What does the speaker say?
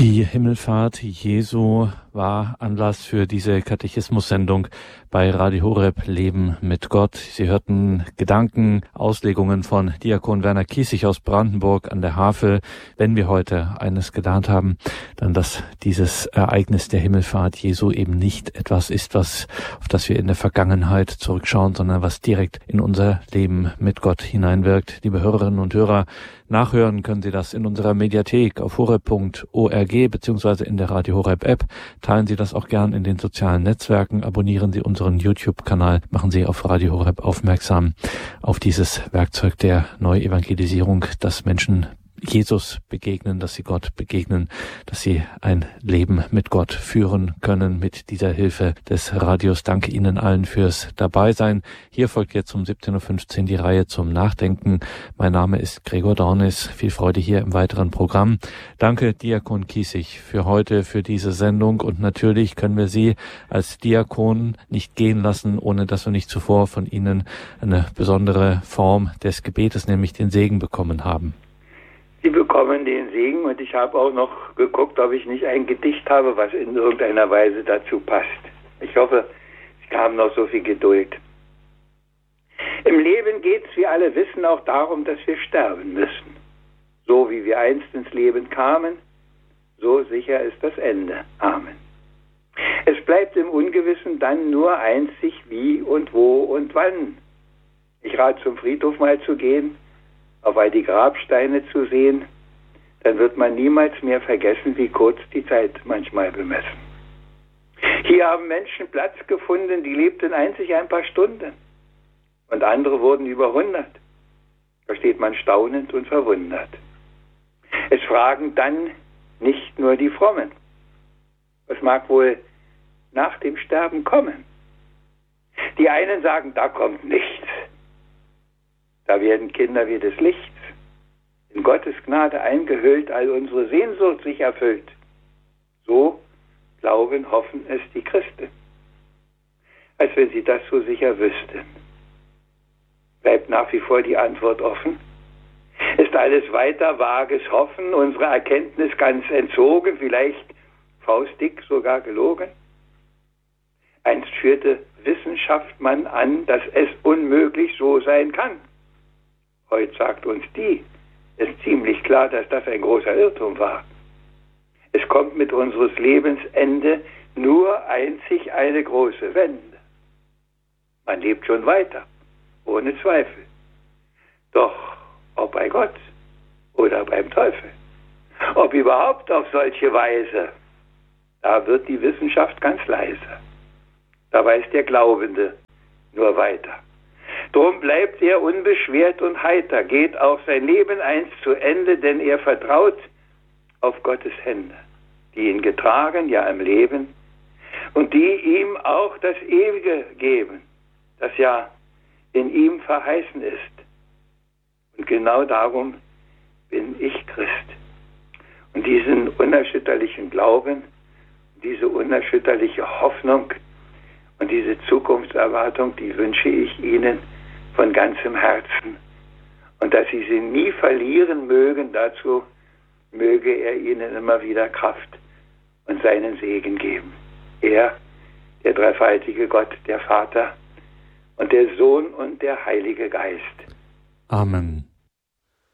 Die Himmelfahrt Jesu war Anlass für diese Katechismus-Sendung bei Radio Horeb Leben mit Gott. Sie hörten Gedanken, Auslegungen von Diakon Werner Kiesig aus Brandenburg an der Havel. Wenn wir heute eines gelernt haben, dann, dass dieses Ereignis der Himmelfahrt Jesu eben nicht etwas ist, auf das wir in der Vergangenheit zurückschauen, sondern was direkt in unser Leben mit Gott hineinwirkt. Liebe Hörerinnen und Hörer, nachhören können Sie das in unserer Mediathek auf horeb.org beziehungsweise in der Radio Horeb App. Teilen Sie das auch gern in den sozialen Netzwerken. Abonnieren Sie unseren YouTube-Kanal. Machen Sie auf Radio Horeb aufmerksam auf dieses Werkzeug der Neuevangelisierung, dass Menschen Jesus begegnen, dass sie Gott begegnen, dass sie ein Leben mit Gott führen können mit dieser Hilfe des Radios. Danke Ihnen allen fürs Dabeisein. Hier folgt jetzt um 17.15 Uhr die Reihe zum Nachdenken. Mein Name ist Gregor Dornis. Viel Freude hier im weiteren Programm. Danke Diakon Kiesig für heute, für diese Sendung. Und natürlich können wir Sie als Diakon nicht gehen lassen, ohne dass wir nicht zuvor von Ihnen eine besondere Form des Gebetes, nämlich den Segen bekommen haben. Sie bekommen den Segen und ich habe auch noch geguckt, ob ich nicht ein Gedicht habe, was in irgendeiner Weise dazu passt. Ich hoffe, Sie haben noch so viel Geduld. Im Leben geht es, wie alle wissen, auch darum, dass wir sterben müssen. So wie wir einst ins Leben kamen, so sicher ist das Ende. Amen. Es bleibt im Ungewissen dann nur einzig wie und wo und wann. Ich rate zum Friedhof mal zu gehen, auf all die Grabsteine zu sehen, dann wird man niemals mehr vergessen, wie kurz die Zeit manchmal bemessen. Hier haben Menschen Platz gefunden, die lebten einzig ein paar Stunden und andere wurden über 100. Da steht man staunend und verwundert. Es fragen dann nicht nur die Frommen, was mag wohl nach dem Sterben kommen? Die einen sagen, da kommt nichts. Da werden Kinder wie des Lichts, in Gottes Gnade eingehüllt, all unsere Sehnsucht sich erfüllt. So glauben, hoffen es die Christen, als wenn sie das so sicher wüssten. Bleibt nach wie vor die Antwort offen. Ist alles weiter vages Hoffen, unsere Erkenntnis ganz entzogen, vielleicht faustdick sogar gelogen? Einst führte Wissenschaft man an, dass es unmöglich so sein kann. Heute sagt uns die, ist ziemlich klar, dass das ein großer Irrtum war. Es kommt mit unseres Lebensende nur einzig eine große Wende. Man lebt schon weiter, ohne Zweifel. Doch ob bei Gott oder beim Teufel, ob überhaupt auf solche Weise, da wird die Wissenschaft ganz leise. Da weiß der Glaubende nur weiter. Drum bleibt er unbeschwert und heiter, geht auch sein Leben einst zu Ende, denn er vertraut auf Gottes Hände, die ihn getragen, ja im Leben, und die ihm auch das Ewige geben, das ja in ihm verheißen ist. Und genau darum bin ich Christ. Und diesen unerschütterlichen Glauben, diese unerschütterliche Hoffnung und diese Zukunftserwartung, die wünsche ich Ihnen von ganzem Herzen. Und dass Sie sie nie verlieren mögen, dazu möge er Ihnen immer wieder Kraft und seinen Segen geben. Er, der dreifaltige Gott, der Vater und der Sohn und der Heilige Geist. Amen.